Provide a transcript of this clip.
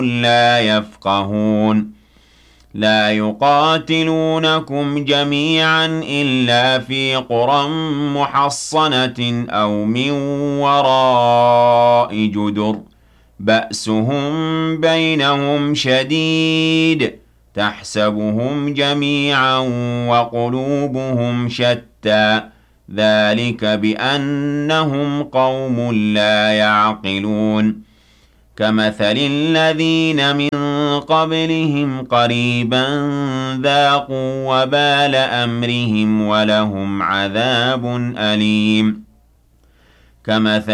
لا يفقهون لا يقاتلونكم جميعا إلا في قرى محصنة أو من وراء جدر بأسهم بينهم شديد تحسبهم جميعا وقلوبهم شتى ذلك بأنهم قوم لا يعقلون كمثل الذين من قبلهم قريبا ذاقوا وبال أمرهم ولهم عذاب أليم كمثل